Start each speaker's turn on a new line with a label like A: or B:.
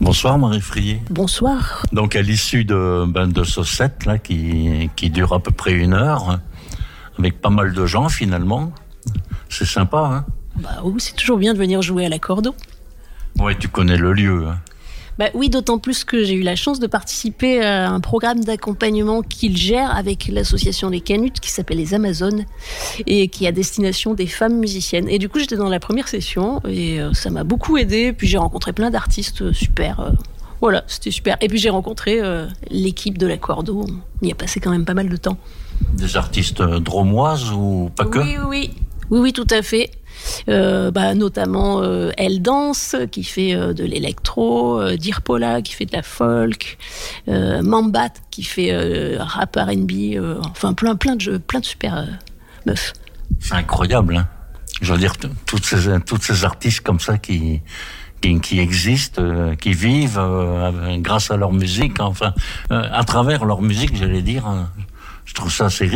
A: Bonsoir Marie Frier.
B: Bonsoir.
A: Donc à l'issue de ce set là qui dure à peu près 1 heure, avec pas mal de gens finalement, c'est sympa, hein?
B: Bah oui, c'est toujours bien de venir jouer à l'accordeon.
A: Ouais, tu connais le lieu, hein?
B: Bah oui, d'autant plus que j'ai eu la chance de participer à un programme d'accompagnement qu'il gère avec l'association Les Canutes qui s'appelle les Amazones et qui est à destination des femmes musiciennes. Et du coup, j'étais dans la première session et ça m'a beaucoup aidé. Puis j'ai rencontré plein d'artistes super. Voilà, c'était super. Et puis j'ai rencontré l'équipe de l'accordeon. On y a passé quand même pas mal de temps.
A: Des artistes drômoises ou pas que?
B: Oui, tout à fait. Notamment Elle Danse qui fait de l'électro, Dirpola qui fait de la folk, Mambat qui fait rap R&B, enfin plein de super meufs.
A: C'est incroyable, hein? Je veux dire, toutes ces artistes comme ça qui existent, qui vivent grâce à leur musique, enfin à travers leur musique, j'allais dire. Je trouve ça assez riche.